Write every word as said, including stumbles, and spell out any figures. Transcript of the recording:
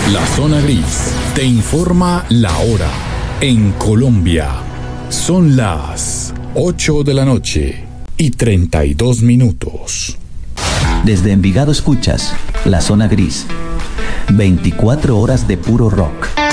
La Zona Gris te informa la hora. En Colombia son las ocho de la noche y treinta y dos minutos. Desde Envigado escuchas La Zona Gris. veinticuatro horas de puro rock.